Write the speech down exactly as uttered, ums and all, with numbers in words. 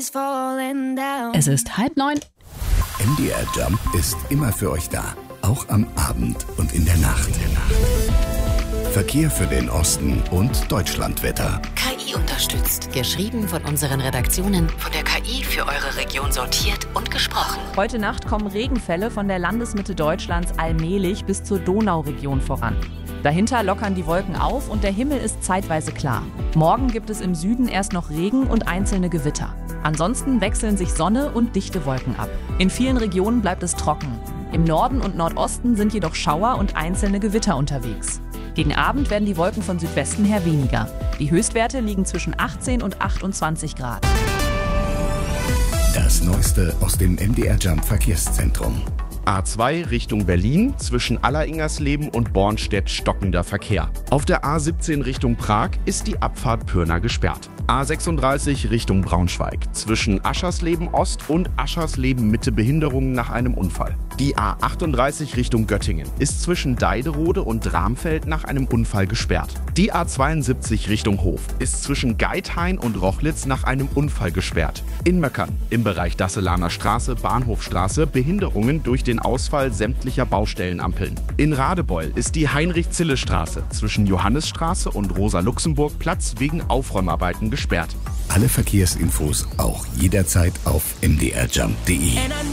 is falling down. Es ist halb neun. M D R Jump ist immer für euch da. Auch am Abend und in der Nacht. Verkehr für den Osten und Deutschlandwetter. K I unterstützt. Geschrieben von unseren Redaktionen, von der K I für eure Region sortiert und gesprochen. Heute Nacht kommen Regenfälle von der Landesmitte Deutschlands allmählich bis zur Donauregion voran. Dahinter lockern die Wolken auf und der Himmel ist zeitweise klar. Morgen gibt es im Süden erst noch Regen und einzelne Gewitter. Ansonsten wechseln sich Sonne und dichte Wolken ab. In vielen Regionen bleibt es trocken. Im Norden und Nordosten sind jedoch Schauer und einzelne Gewitter unterwegs. Gegen Abend werden die Wolken von Südwesten her weniger. Die Höchstwerte liegen zwischen achtzehn und achtundzwanzig Grad. Das Neueste aus dem M D R Jump Verkehrszentrum. A zwei Richtung Berlin, zwischen Alleringersleben und Bornstedt stockender Verkehr. Auf der A siebzehn Richtung Prag ist die Abfahrt Pirna gesperrt. A sechsunddreißig Richtung Braunschweig, zwischen Aschersleben Ost und Aschersleben Mitte Behinderungen nach einem Unfall. Die A achtunddreißig Richtung Göttingen ist zwischen Deiderode und Ramfeld nach einem Unfall gesperrt. Die A zweiundsiebzig Richtung Hof ist zwischen Geithain und Rochlitz nach einem Unfall gesperrt. In Möckern im Bereich Dasselaner Straße, Bahnhofstraße Behinderungen durch den Ausfall sämtlicher Baustellenampeln. In Radebeul ist die Heinrich-Zille-Straße zwischen Johannesstraße und Rosa-Luxemburg-Platz wegen Aufräumarbeiten gesperrt. Alle Verkehrsinfos auch jederzeit auf m d r jump punkt d e.